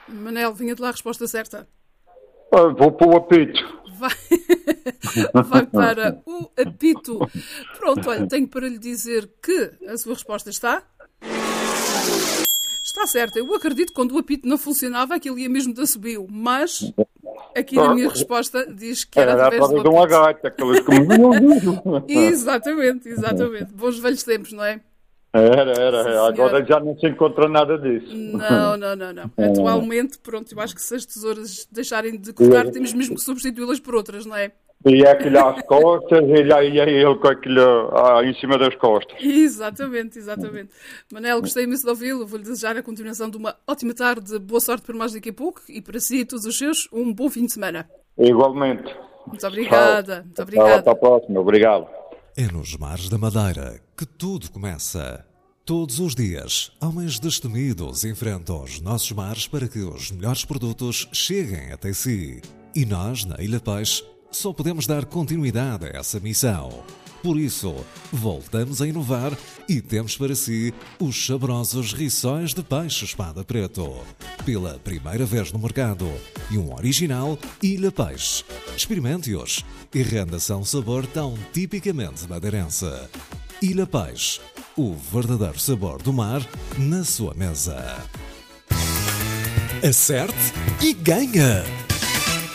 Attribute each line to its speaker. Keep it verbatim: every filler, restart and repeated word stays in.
Speaker 1: Manel, vinha-te lá a resposta certa.
Speaker 2: Ah, vou para o apito.
Speaker 1: Vai, vai para o apito. Pronto, olha, tenho para lhe dizer que a sua resposta está... Está certa. Eu acredito que quando o apito não funcionava, aquilo ia mesmo de assobio. Mas, aqui na minha resposta, diz que era,
Speaker 2: Era
Speaker 1: através do
Speaker 2: através de uma
Speaker 1: apito.
Speaker 2: gaita, aquelas que...
Speaker 1: Exatamente, exatamente. Bons velhos tempos, não é?
Speaker 2: Era, era.
Speaker 1: Sim,
Speaker 2: Agora
Speaker 1: senhora.
Speaker 2: já não se encontra nada disso.
Speaker 1: Não, não, não, não. Atualmente, pronto, eu acho que se as tesouras deixarem de cortar, temos mesmo que substituí-las por outras, não é?
Speaker 2: E é aquilo às costas, e aí é ele com aquilo ah, em cima das costas.
Speaker 1: Exatamente, exatamente. Manel, gostei imenso de ouvi-lo. Vou-lhe desejar a continuação de uma ótima tarde, boa sorte para mais daqui a pouco e para si e todos os seus, um bom fim de semana.
Speaker 2: Igualmente.
Speaker 1: Muito obrigada.
Speaker 2: Tchau.
Speaker 1: Muito obrigada.
Speaker 2: Até a próxima. Obrigado.
Speaker 3: É nos mares da Madeira que tudo começa. Todos os dias, homens destemidos enfrentam os nossos mares para que os melhores produtos cheguem até si. E nós, na Ilha Peixe, só podemos dar continuidade a essa missão. Por isso, voltamos a inovar e temos para si os saborosos rissóis de peixe espada preto. Pela primeira vez no mercado e um original Ilha Peixe. Experimente-os e renda-se a um sabor tão tipicamente madeirense. Ilha Peixe, o verdadeiro sabor do mar na sua mesa. Acerte e ganha!